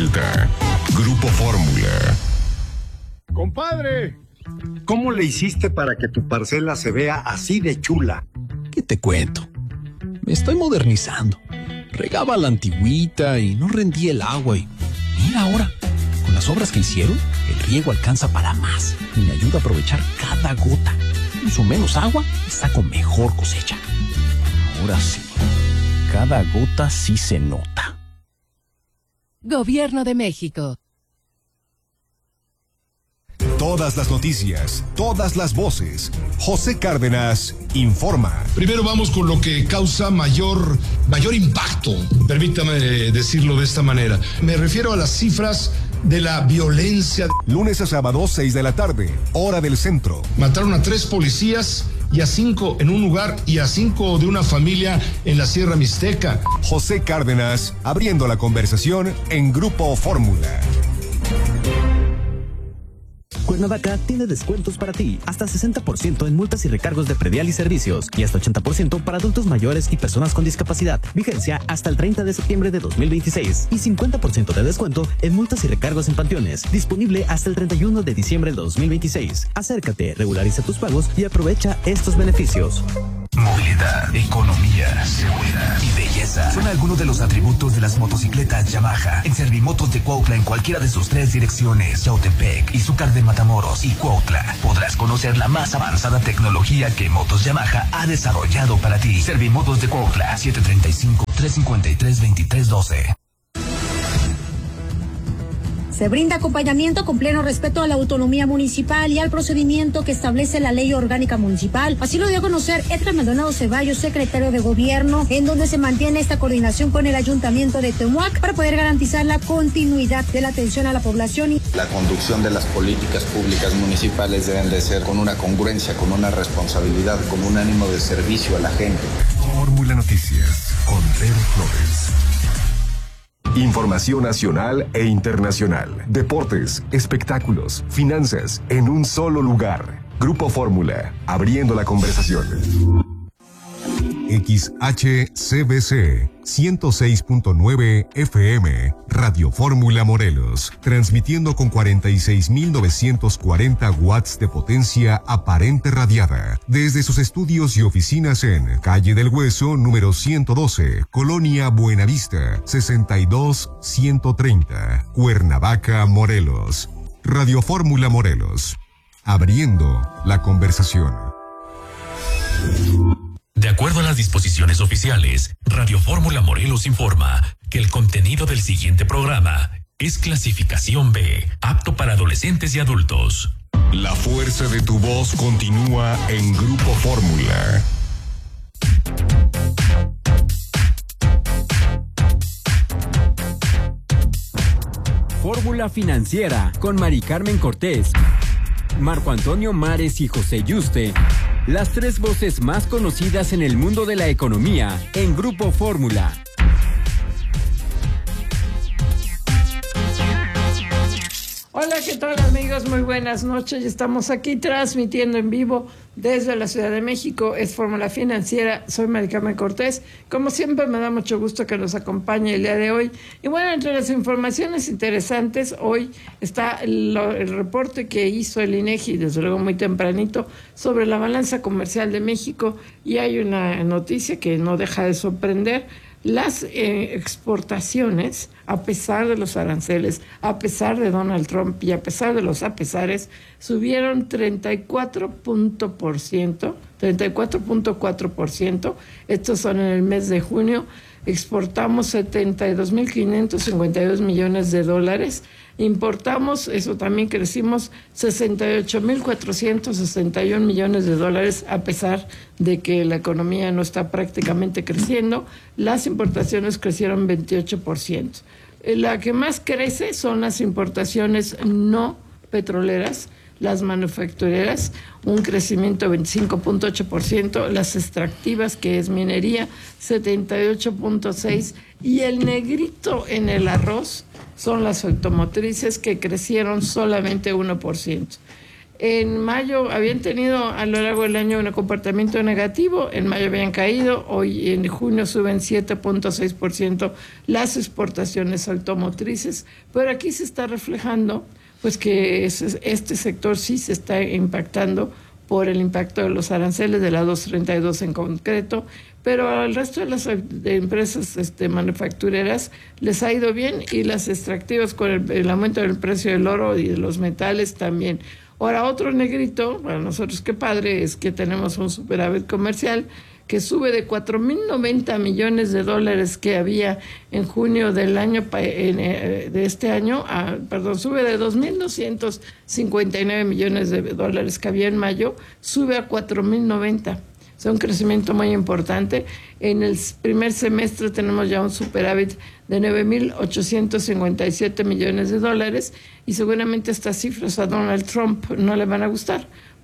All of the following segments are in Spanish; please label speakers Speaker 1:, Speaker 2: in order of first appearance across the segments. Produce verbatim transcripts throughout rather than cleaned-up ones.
Speaker 1: presenta Grupo Fórmula.
Speaker 2: Compadre, ¿cómo le hiciste para que tu parcela se vea así de chula?
Speaker 3: ¿Qué te cuento? Me estoy modernizando. Regaba la antigüita y no rendía el agua y mira ahora, con las obras que hicieron, el riego alcanza para más y me ayuda a aprovechar cada gota. Uso menos agua y saco mejor cosecha. Ahora sí, cada gota sí se nota.
Speaker 4: Gobierno de México.
Speaker 1: Todas las noticias, todas las voces. José Cárdenas informa.
Speaker 5: Primero vamos con lo que causa mayor, mayor impacto, permítame decirlo de esta manera. Me refiero a las cifras de la violencia.
Speaker 1: Lunes a sábado, seis de la tarde, hora del centro.
Speaker 5: Mataron a tres policías y a cinco en un lugar y a cinco de una familia en la Sierra Mixteca.
Speaker 1: José Cárdenas abriendo la conversación en Grupo Fórmula.
Speaker 6: Cuernavaca tiene descuentos para ti, hasta sesenta por ciento en multas y recargos de predial y servicios, y hasta ochenta por ciento para adultos mayores y personas con discapacidad. Vigencia hasta el treinta de septiembre de dos mil veintiséis, y cincuenta por ciento de descuento en multas y recargos en panteones, disponible hasta el treinta y uno de diciembre de dos mil veintiséis. Acércate, regulariza tus pagos y aprovecha estos beneficios.
Speaker 7: Movilidad, economía, seguridad y belleza son algunos de los atributos de las motocicletas Yamaha. En Servimotos de Cuautla, en cualquiera de sus tres direcciones, Yautepec, Izúcar de Matamoros y Cuautla, podrás conocer la más avanzada tecnología que Motos Yamaha ha desarrollado para ti. Servimotos de Cuautla, siete tres cinco, tres cinco tres, dos tres uno dos.
Speaker 8: Se brinda acompañamiento con pleno respeto a la autonomía municipal y al procedimiento que establece la ley orgánica municipal. Así lo dio a conocer Edgar Maldonado Ceballos, secretario de Gobierno, en donde se mantiene esta coordinación con el Ayuntamiento de Temuac para poder garantizar la continuidad de la atención a la población. Y
Speaker 9: la conducción de las políticas públicas municipales deben de ser con una congruencia, con una responsabilidad, con un ánimo de servicio a la gente.
Speaker 1: Fórmula Noticias con Pedro Flores. Información nacional e internacional, deportes, espectáculos, finanzas, en un solo lugar. Grupo Fórmula, abriendo la conversación. X H C B C ciento seis punto nueve F M, Radio Fórmula Morelos, transmitiendo con cuarenta y seis mil novecientos cuarenta watts de potencia aparente radiada, desde sus estudios y oficinas en Calle del Hueso, número ciento doce, Colonia Buenavista, sesenta y dos ciento treinta, Cuernavaca, Morelos. Radio Fórmula Morelos, abriendo la conversación.
Speaker 10: De acuerdo a las disposiciones oficiales, Radio Fórmula Morelos informa que el contenido del siguiente programa es clasificación B, apto para adolescentes y adultos.
Speaker 1: La fuerza de tu voz continúa en Grupo Fórmula.
Speaker 11: Fórmula Financiera con Mari Carmen Cortés, Marco Antonio Mares y José Yuste. Las tres voces más conocidas en el mundo de la economía en Grupo Fórmula.
Speaker 12: Hola, ¿qué tal amigos? Muy buenas noches. Estamos aquí transmitiendo en vivo desde la Ciudad de México. Es Fórmula Financiera. Soy Mari Carmen Cortés. Como siempre me da mucho gusto que nos acompañe el día de hoy. Y bueno, entre las informaciones interesantes, hoy está el, el reporte que hizo el INEGI, desde luego muy tempranito, sobre la balanza comercial de México. Y hay una noticia que no deja de sorprender. Las eh, exportaciones, a pesar de los aranceles, a pesar de Donald Trump y a pesar de los apesares, subieron treinta y cuatro punto por ciento, treinta y cuatro punto cuatro por ciento. Estos son en el mes de junio. Exportamos setenta y dos mil quinientos cincuenta y dos millones de dólares. Importamos, eso también crecimos, sesenta y ocho mil cuatrocientos sesenta y uno millones de dólares, a pesar de que la economía no está prácticamente creciendo. Las importaciones crecieron veintiocho por ciento. La que más crece son las importaciones no petroleras, las manufactureras, un crecimiento de veinticinco punto ocho por ciento, las extractivas, que es minería, setenta y ocho punto seis por ciento, y el negrito en el arroz son las automotrices, que crecieron solamente uno por ciento. En mayo habían tenido a lo largo del año un comportamiento negativo, en mayo habían caído, hoy en junio suben siete punto seis por ciento las exportaciones automotrices, pero aquí se está reflejando pues que este sector sí se está impactando por el impacto de los aranceles de la doscientos treinta y dos en concreto, pero al resto de las de empresas este, manufactureras les ha ido bien, y las extractivas con el, el aumento del precio del oro y de los metales también. Ahora, otro negrito, para nosotros qué padre, es que tenemos un superávit comercial que sube de cuatro mil noventa millones de dólares que había en junio del año de este año, a, perdón, sube de dos mil doscientos cincuenta y nueve millones de dólares que había en mayo, sube a cuatro mil noventa. O sea, un crecimiento muy importante. En el primer semestre tenemos ya un superávit de nueve mil ochocientos cincuenta y siete millones de dólares, y seguramente estas cifras a Donald Trump no le van a gustar,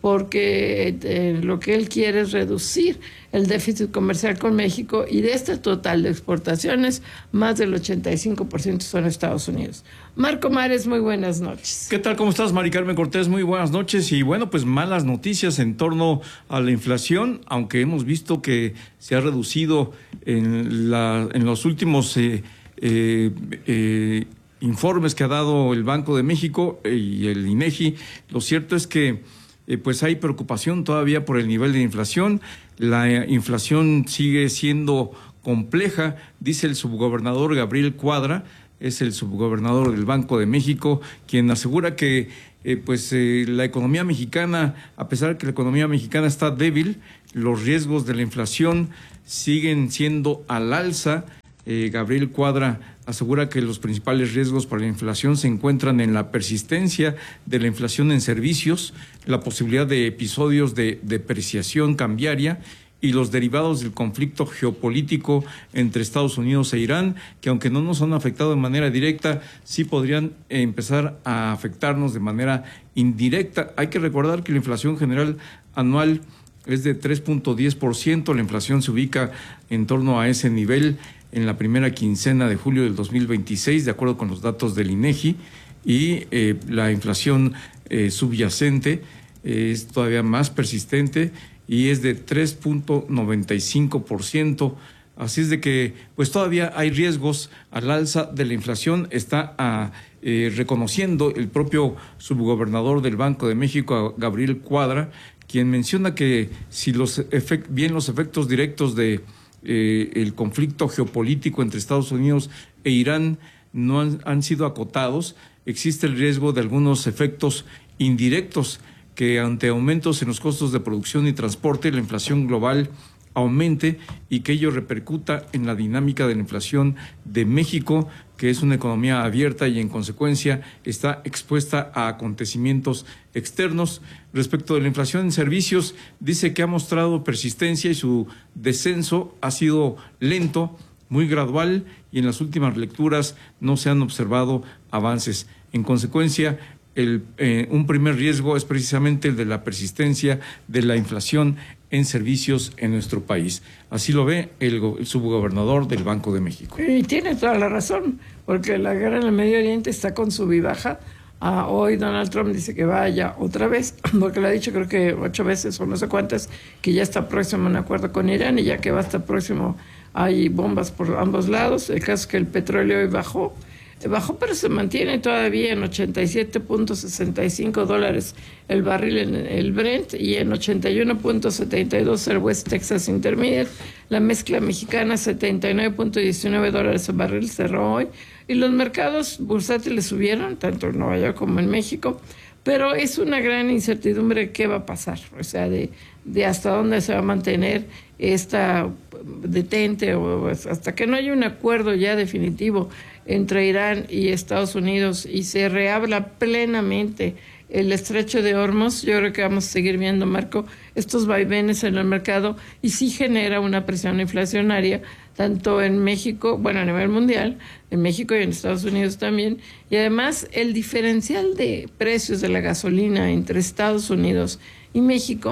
Speaker 12: porque eh, lo que él quiere es reducir el déficit comercial con México, y de este total de exportaciones, más del ochenta y cinco por ciento son Estados Unidos. Marco Mares, muy buenas noches.
Speaker 4: ¿Qué tal? ¿Cómo estás, Mari Carmen Cortés? Muy buenas noches. Y bueno, pues malas noticias en torno a la inflación, aunque hemos visto que se ha reducido en, la, en los últimos eh, eh, eh, informes que ha dado el Banco de México y el INEGI. Lo cierto es que Eh, pues hay preocupación todavía por el nivel de inflación. La eh, inflación sigue siendo compleja, dice el subgobernador Gabriel Cuadra, es el subgobernador del Banco de México, quien asegura que eh, pues eh, la economía mexicana, a pesar de que la economía mexicana está débil, los riesgos de la inflación siguen siendo al alza. Eh, Gabriel Cuadra asegura que los principales riesgos para la inflación se encuentran en la persistencia de la inflación en servicios, la posibilidad de episodios de depreciación cambiaria y los derivados del conflicto geopolítico entre Estados Unidos e Irán, que aunque no nos han afectado de manera directa, sí podrían empezar a afectarnos de manera indirecta. Hay que recordar que la inflación general anual es de tres punto diez por ciento, la inflación se ubica en torno a ese nivel en la primera quincena de julio del dos mil veintiséis, de acuerdo con los datos del INEGI, y eh, la inflación eh, subyacente eh, es todavía más persistente y es de tres punto noventa y cinco por ciento. Así es de que pues todavía hay riesgos al alza de la inflación. Está a, eh, reconociendo el propio subgobernador del Banco de México, Gabriel Cuadra, quien menciona que si los efect- bien los efectos directos de Eh, el conflicto geopolítico entre Estados Unidos e Irán no han, han sido acotados, existe el riesgo de algunos efectos indirectos, que ante aumentos en los costos de producción y transporte, la inflación global aumente y que ello repercuta en la dinámica de la inflación de México, que es una economía abierta y en consecuencia está expuesta a acontecimientos externos. Respecto de la inflación en servicios, dice que ha mostrado persistencia y su descenso ha sido lento, muy gradual, y en las últimas lecturas no se han observado avances. En consecuencia, el, eh, un primer riesgo es precisamente el de la persistencia de la inflación en servicios en nuestro país. Así lo ve el, el subgobernador del Banco de México.
Speaker 12: Y tiene toda la razón, porque la guerra en el Medio Oriente está con sub y baja. Ah, hoy Donald Trump dice que vaya otra vez, porque lo ha dicho creo que ocho veces o no sé cuántas, que ya está próximo a un acuerdo con Irán, y ya que va a estar próximo hay bombas por ambos lados. El caso es que el petróleo hoy bajó, bajó pero se mantiene todavía en ochenta y siete punto sesenta y cinco dólares el barril en el Brent, y en ochenta y uno punto setenta y dos el West Texas Intermediate. La mezcla mexicana setenta y nueve punto diecinueve dólares el barril, cerró hoy. Y los mercados bursátiles subieron, tanto en Nueva York como en México, pero es una gran incertidumbre qué va a pasar, o sea, de, de hasta dónde se va a mantener esta detente, o hasta que no haya un acuerdo ya definitivo entre Irán y Estados Unidos y se reabra plenamente el estrecho de Hormuz. Yo creo que vamos a seguir viendo, Marco, estos vaivenes en el mercado, y sí genera una presión inflacionaria, tanto en México, bueno, a nivel mundial, en México y en Estados Unidos también, y además el diferencial de precios de la gasolina entre Estados Unidos y México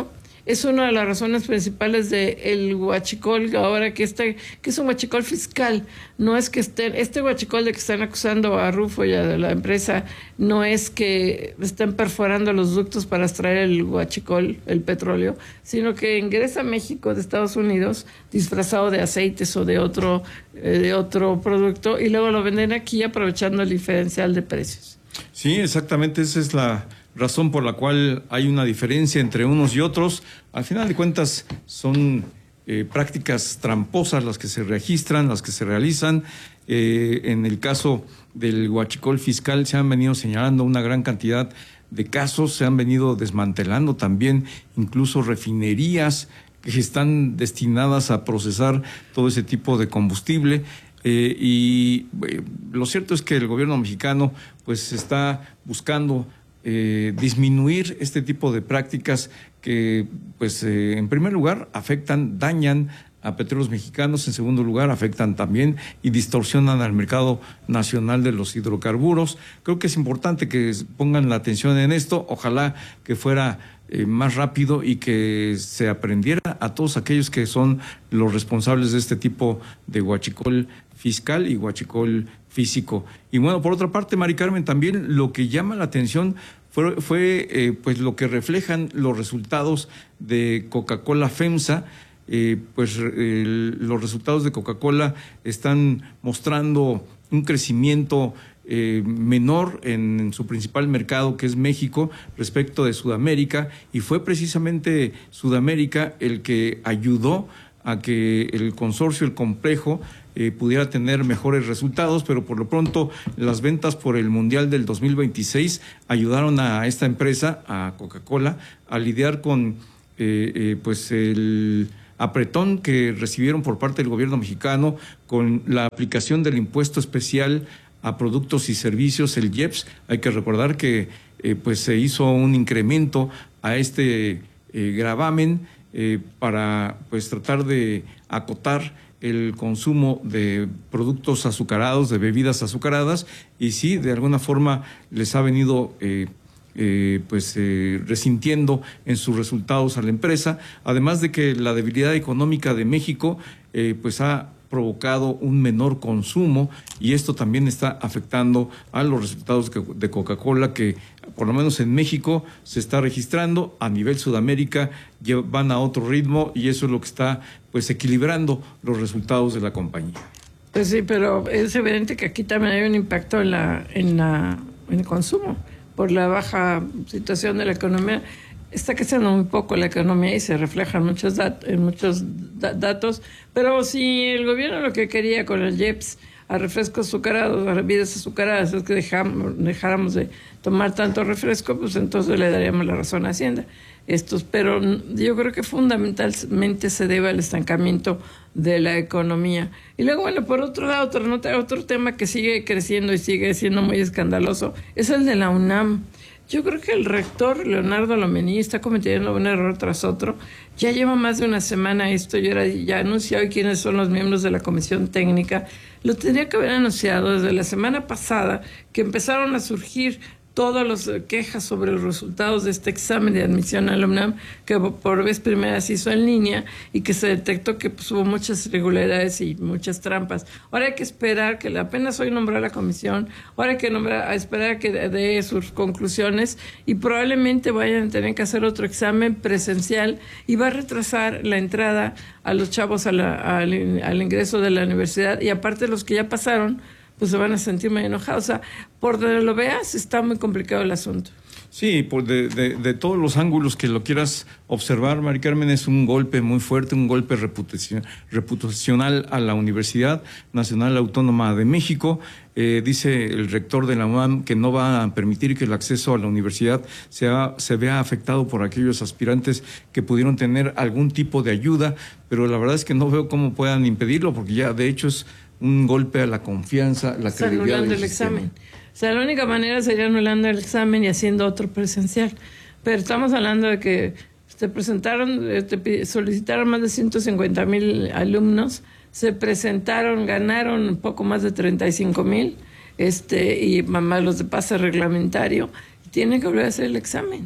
Speaker 12: es una de las razones principales del huachicol, ahora que este, que es un huachicol fiscal. No es que estén, este huachicol de que están acusando a Rufo y a la empresa, no es que estén perforando los ductos para extraer el huachicol, el petróleo, sino que ingresa a México de Estados Unidos disfrazado de aceites o de otro, eh, de otro producto, y luego lo venden aquí aprovechando el diferencial de precios.
Speaker 4: Sí, exactamente, esa es la razón por la cual hay una diferencia entre unos y otros. Al final de cuentas son eh, prácticas tramposas las que se registran, las que se realizan. Eh, en el caso del huachicol fiscal se han venido señalando una gran cantidad de casos, se han venido desmantelando también incluso refinerías que están destinadas a procesar todo ese tipo de combustible. Eh, y eh, lo cierto es que el gobierno mexicano pues está buscando eh, disminuir este tipo de prácticas que pues eh, en primer lugar afectan, dañan a petróleos mexicanos, en segundo lugar afectan también y distorsionan al mercado nacional de los hidrocarburos. Creo que es importante que pongan la atención en esto, ojalá que fuera eh, más rápido y que se aprendiera a todos aquellos que son los responsables de este tipo de huachicol fiscal y huachicol físico. Y bueno, por otra parte, Mari Carmen, también lo que llama la atención fue, fue eh, pues lo que reflejan los resultados de Coca-Cola FEMSA. Eh, pues eh, los resultados de Coca-Cola están mostrando un crecimiento eh, menor en, en su principal mercado, que es México, respecto de Sudamérica, y fue precisamente Sudamérica el que ayudó a que el consorcio, el complejo, eh, pudiera tener mejores resultados, pero por lo pronto las ventas por el Mundial del dos mil veintiséis ayudaron a esta empresa, a Coca-Cola, a lidiar con eh, eh, pues el apretón que recibieron por parte del gobierno mexicano con la aplicación del impuesto especial a productos y servicios, el I E P S. Hay que recordar que eh, pues se hizo un incremento a este eh, gravamen eh, para pues tratar de acotar el consumo de productos azucarados, de bebidas azucaradas, y sí, de alguna forma les ha venido eh, Eh, pues eh, resintiendo en sus resultados a la empresa, además de que la debilidad económica de México eh, pues ha provocado un menor consumo, y esto también está afectando a los resultados de Coca-Cola, que por lo menos en México se está registrando. A nivel Sudamérica van a otro ritmo, y eso es lo que está pues equilibrando los resultados de la compañía.
Speaker 12: Pues sí, pero es evidente que aquí también hay un impacto en la en la en el consumo por la baja situación de la economía. Está creciendo muy poco la economía y se refleja en muchos, dat en muchos da datos, pero si el gobierno lo que quería con el I E P S a refrescos azucarados, a bebidas azucaradas, es que dejamos, dejáramos de tomar tanto refresco, pues entonces le daríamos la razón a Hacienda. Estos, pero yo creo que fundamentalmente se debe al estancamiento de la economía. Y luego, bueno, por otro lado, otro, nota, otro tema que sigue creciendo y sigue siendo muy escandaloso es el de la UNAM. Yo creo que el rector Leonardo Lomelí está cometiendo un error tras otro. Ya lleva más de una semana esto, yo era, ya anunció hoy quiénes son los miembros de la comisión técnica. Lo tendría que haber anunciado desde la semana pasada, que empezaron a surgir todas las quejas sobre los resultados de este examen de admisión a la UNAM, que por vez primera se hizo en línea y que se detectó que pues, hubo muchas irregularidades y muchas trampas. Ahora hay que esperar, que apenas hoy nombró la comisión, ahora hay que nombrar, a esperar a que dé sus conclusiones, y probablemente vayan a tener que hacer otro examen presencial, y va a retrasar la entrada a los chavos a la, al, al ingreso de la universidad, y aparte los que ya pasaron, pues se van a sentir muy enojados. O sea, por donde lo veas, está muy complicado el asunto.
Speaker 4: Sí, pues de, de, de todos los ángulos que lo quieras observar, Mari Carmen, es un golpe muy fuerte, un golpe reputacion, reputacional a la Universidad Nacional Autónoma de México. Eh, dice el rector de la UNAM que no va a permitir que el acceso a la universidad sea, se vea afectado por aquellos aspirantes que pudieron tener algún tipo de ayuda, pero la verdad es que no veo cómo puedan impedirlo, porque ya de hecho es un golpe a la confianza, la
Speaker 12: Está
Speaker 4: credibilidad
Speaker 12: anulando
Speaker 4: del
Speaker 12: el
Speaker 4: sistema.
Speaker 12: examen. O sea, la única manera sería anulando el examen y haciendo otro presencial. Pero estamos hablando de que se presentaron, te solicitaron más de ciento cincuenta mil alumnos, se presentaron, ganaron un poco más de treinta y cinco mil, este, y más los de pase reglamentario, y tienen que volver a hacer el examen.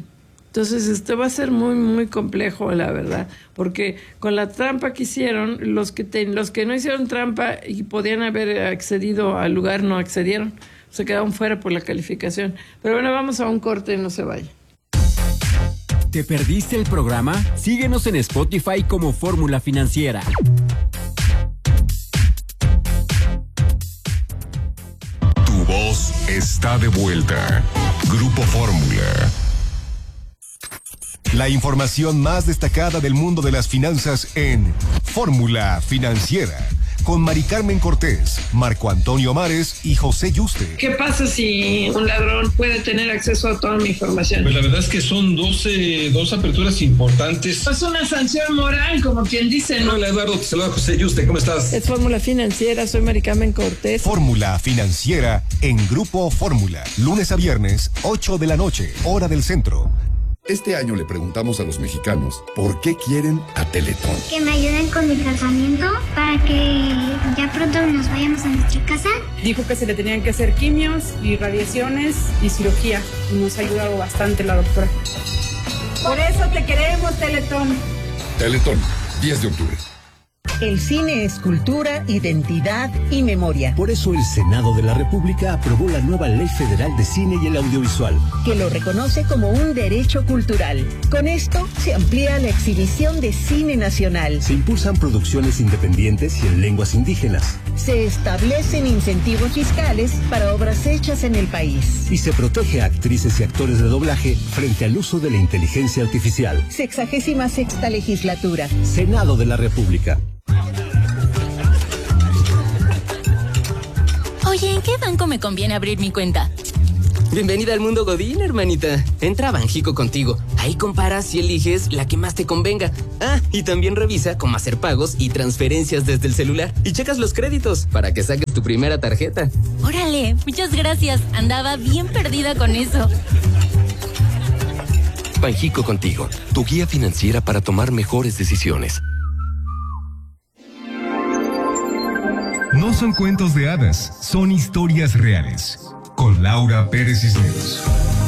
Speaker 12: Entonces, este va a ser muy, muy complejo, la verdad, porque con la trampa que hicieron, los que te, los que no hicieron trampa y podían haber accedido al lugar, no accedieron, se quedaron fuera por la calificación. Pero bueno, vamos a un corte, no se vaya.
Speaker 11: ¿Te perdiste el programa? Síguenos en Spotify como Fórmula Financiera.
Speaker 1: Tu voz está de vuelta. Grupo Fórmula. La información más destacada del mundo de las finanzas en Fórmula Financiera, con Mari Carmen Cortés, Marco Antonio Mares y José Yuste.
Speaker 12: ¿Qué pasa si un ladrón puede tener acceso a toda mi información?
Speaker 5: Pues la verdad es que son doce, dos aperturas importantes.
Speaker 12: Es una sanción moral, como quien dice, ¿no?
Speaker 5: Hola, Eduardo, te saluda José Yuste, ¿cómo estás?
Speaker 12: Es Fórmula Financiera, soy Mari Carmen Cortés.
Speaker 1: Fórmula Financiera en Grupo Fórmula, lunes a viernes, ocho de la noche, hora del centro.
Speaker 13: Este año le preguntamos a los mexicanos por qué quieren a Teletón.
Speaker 14: Que me ayuden con mi tratamiento para que ya pronto nos vayamos a nuestra casa.
Speaker 15: Dijo que se le tenían que hacer quimios y radiaciones y cirugía. Y nos ha ayudado bastante la doctora. Por eso te queremos, Teletón.
Speaker 13: Teletón, diez de octubre.
Speaker 16: El cine es cultura, identidad y memoria.
Speaker 17: Por eso el Senado de la República aprobó la nueva Ley Federal de Cine y el Audiovisual,
Speaker 16: que lo reconoce como un derecho cultural. Con esto se amplía la exhibición de cine nacional.
Speaker 17: Se impulsan producciones independientes y en lenguas indígenas.
Speaker 16: Se establecen incentivos fiscales para obras hechas en el país.
Speaker 17: Y se protege a actrices y actores de doblaje frente al uso de la inteligencia artificial.
Speaker 16: Sexagésima sexta legislatura.
Speaker 17: Senado de la República.
Speaker 18: Oye, ¿en qué banco me conviene abrir mi cuenta?
Speaker 19: Bienvenida al mundo Godín, hermanita. Entra a Banjico contigo. Ahí comparas y eliges la que más te convenga. Ah, y también revisa cómo hacer pagos y transferencias desde el celular. Y checas los créditos para que saques tu primera tarjeta.
Speaker 18: Órale, muchas gracias. Andaba bien perdida con eso.
Speaker 20: Banjico contigo, tu guía financiera para tomar mejores decisiones.
Speaker 1: No son cuentos de hadas, son historias reales. Con Laura Pérez Cisneros.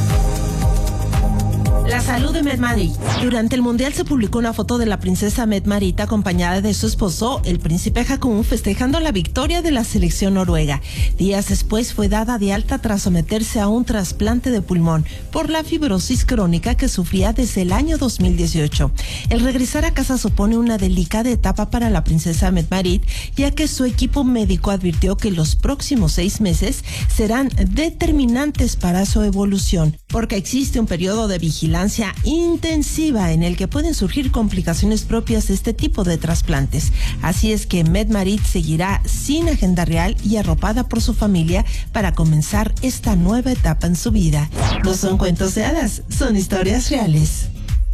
Speaker 21: La salud de Medmarit. Durante el Mundial se publicó una foto de la princesa Medmarit acompañada de su esposo, el príncipe Haakon, festejando la victoria de la selección noruega. Días después fue dada de alta tras someterse a un trasplante de pulmón por la fibrosis crónica que sufría desde el año dos mil dieciocho. El regresar a casa supone una delicada etapa para la princesa Medmarit, ya que su equipo médico advirtió que los próximos seis meses serán determinantes para su evolución, porque existe un periodo de vigilancia intensiva en el que pueden surgir complicaciones propias de este tipo de trasplantes. Así es que Medmarit seguirá sin agenda real y arropada por su familia para comenzar esta nueva etapa en su vida. No son cuentos de hadas, son historias reales.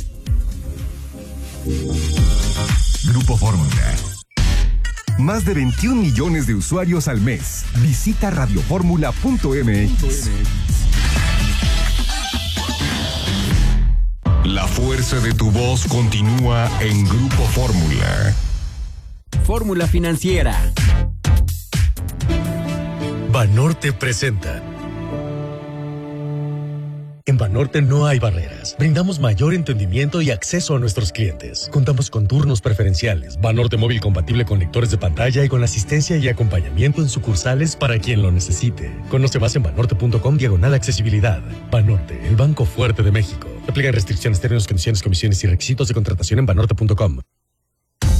Speaker 1: Grupo Fórmula. Más de veintiún millones de usuarios al mes. Visita radioformula punto m x. La fuerza de tu voz continúa en Grupo Fórmula.
Speaker 11: Fórmula Financiera.
Speaker 22: Banorte presenta. En Banorte no hay barreras. Brindamos mayor entendimiento y acceso a nuestros clientes. Contamos con turnos preferenciales, Banorte móvil compatible con lectores de pantalla y con asistencia y acompañamiento en sucursales para quien lo necesite. Conoce más en banorte punto com diagonal accesibilidad. Banorte, el banco fuerte de México. Aplican restricciones, términos, condiciones, comisiones y requisitos de contratación en banorte punto com.